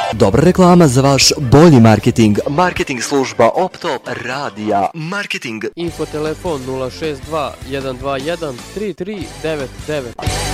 Dobra reklama za vaš bolji marketing. Marketing služba Optop Radija. Marketing. Infotelefon 062 121 3399.